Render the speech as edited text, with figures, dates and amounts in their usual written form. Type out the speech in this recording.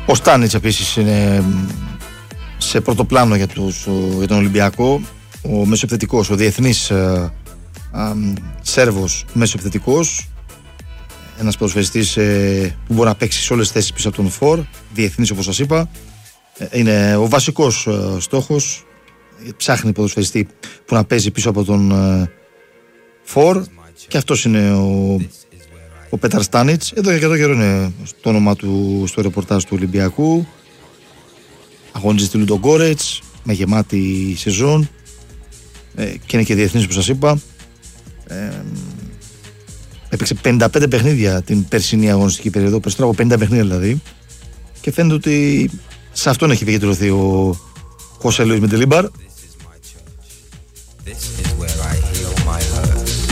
Ο Στάνιτς επίσης είναι σε πρώτο πλάνο για τον Ολυμπιακό. Ο μεσοεπιθετικός, ο διεθνής Σέρβος μεσοεπιθετικός. Ένας ποδοσφαιριστής που μπορεί να παίξει σε όλες τις θέσεις πίσω από τον Φορ. Διεθνής, όπως σας είπα. Είναι ο βασικός στόχος. Ψάχνει ποδοσφαιριστή που να παίζει πίσω από τον Φορ. Και αυτός είναι ο Πέταρ Στάνιτς. Εδώ και εδώ καιρό είναι το όνομα του στο ρεπορτάζ του Ολυμπιακού. Αγωνίζεται στη Λουντογκόρετς με γεμάτη σεζόν και είναι και διεθνής, όπως σας είπα. Έπαιξε 55 παιχνίδια την περσινή αγωνιστική περίοδο, περισσότερο από 50 παιχνίδια δηλαδή, και φαίνεται ότι σε αυτόν έχει επικεντρωθεί ο Χωσέ Λουίς Μεντελίμπαρ.